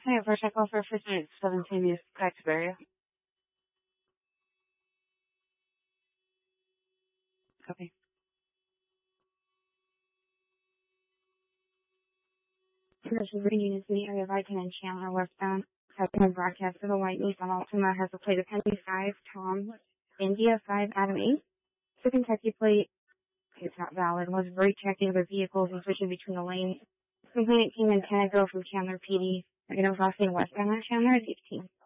Hi, first I call for 17 East Taxbury. Copy. Commercial reading is in the area of I-10 and Chandler westbound. Captain broadcast to the white Nissan Altima has a plate of Henry 5, Tom, India 5, Adam 8. The Kentucky plate is not valid. Was rechecking the vehicles and switching between the lanes. Complainant came in 10 ago from Chandler PD. Again, I was crossing westbound on Chandler at 18.